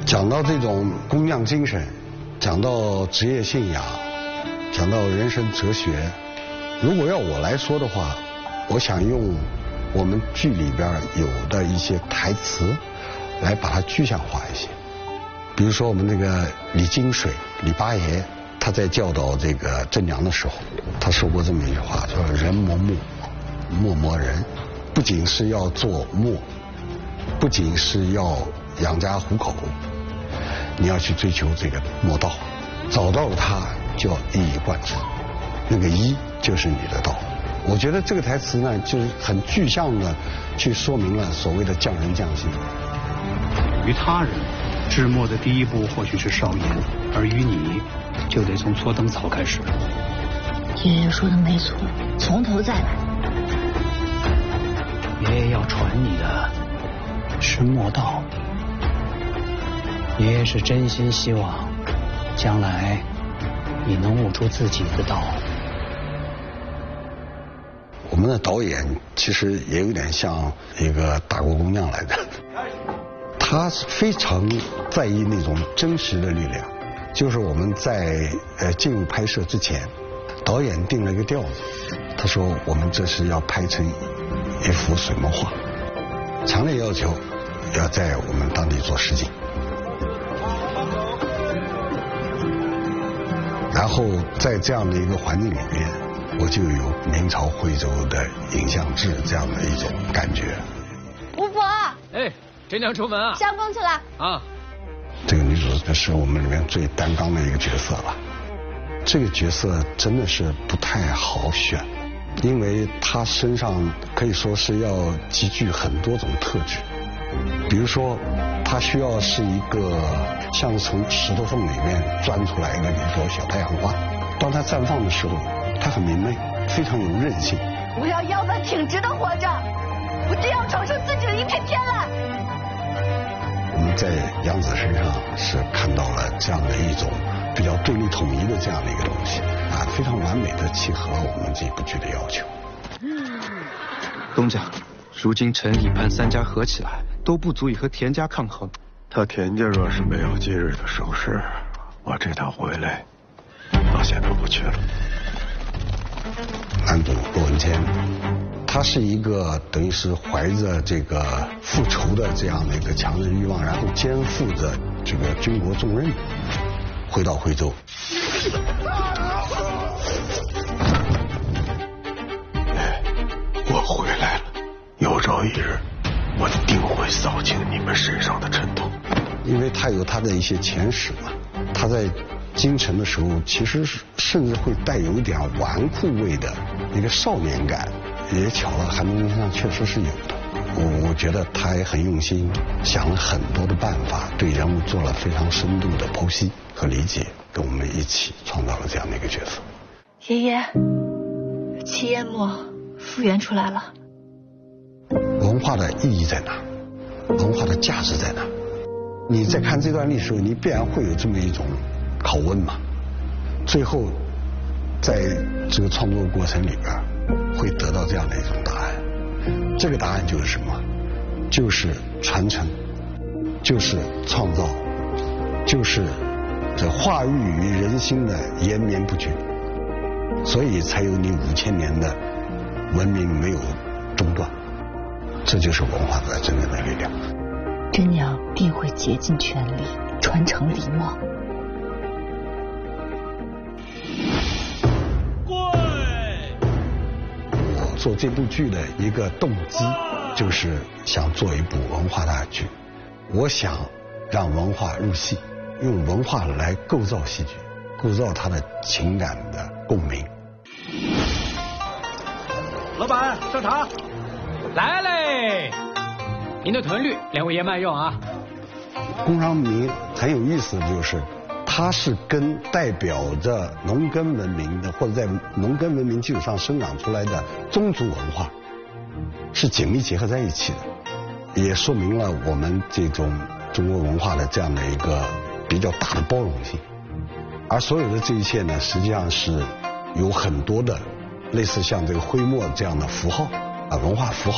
讲到这种工匠精神，讲到职业信仰，讲到人生哲学，如果要我来说的话，我想用我们剧里边有的一些台词来把它具象化一些。比如说我们那个李金水李八爷，他在教导这个郑娘的时候，他说过这么一句话，说人磨墨，墨磨人，不仅是要做墨，不仅是要养家糊口，你要去追求这个墨道，找到了它就要一以贯之，那个一就是你的道。我觉得这个台词呢，就是很具象的去说明了所谓的匠人匠心。 于他人，制墨的第一步或许是烧盐，而于你，就得从搓灯草开始。 爷爷说的没错，从头再来。 爷爷要传你的是墨道。爷爷是真心希望，将来你能悟出自己的道。 我们的导演其实也有点像一个打过工匠来的，他非常在意那种真实的力量。就是我们在进入拍摄之前，导演定了一个调子，他说我们这是要拍成一幅水墨画，强烈要求要在我们当地做实景。然后在这样的一个环境里面，我就有明朝徽州的影像志这样的一种感觉。 巫婆， 哎，真娘出门啊！ 相公去了啊。 这个女主是我们里面最担当的一个角色了。这个角色真的是不太好选，因为她身上可以说是要集聚很多种特质。比如说，她需要是一个像从石头缝里面钻出来的一朵小太阳花，当它绽放的时候，它很明媚，非常有韧性。 我要腰板挺直的活着，我这样闯出自己的一片天来。 我们在杨紫身上是看到了这样的一种比较对立统一的这样的一个东西啊，非常完美的契合了我们这部剧的要求。 东家，如今城里潘三家合起来都不足以和田家抗衡。 他田家若是没有今日的手势，我这趟回来到现在不去了。 男主骆文谦，他是一个等于是怀着这个复仇的这样的一个强烈欲望，然后肩负着这个军国重任，回到徽州。 我回来了，有朝一日我定会扫清你们身上的尘土。 因为他有他的一些前史嘛，他在京城的时候，其实甚至会带有一点纨绔味的一个少年感。也巧了，韩东身上确实是有的。我觉得他也很用心，想了很多的办法，对人物做了非常深度的剖析和理解，跟我们一起创造了这样的一个角色。 爷爷，七烟墨复原出来了。 文化的意义在哪？文化的价值在哪？你在看这段历史，你必然会有这么一种拷问嘛。最后，在这个创作过程里边，会得到这样的一种答案。这个答案就是什么？就是传承，就是创造，就是这化育于人心的延绵不绝。所以才有你5000年的文明没有中断。这就是文化的真正的力量。 真娘定会竭尽全力传承礼貌。 我做这部剧的一个动机，就是想做一部文化大剧。我想让文化入戏，用文化来构造戏剧，构造它的情感的共鸣。 老板上茶，来嘞！您的豚绿2位爷慢用啊。 工商民很有意思的就是，它是跟代表着农耕文明的，或者在农耕文明基础上生长出来的宗族文化是紧密结合在一起的，也说明了我们这种中国文化的这样的一个比较大的包容性。而所有的这一切呢，实际上是有很多的类似像这个徽墨这样的符号啊，文化符号。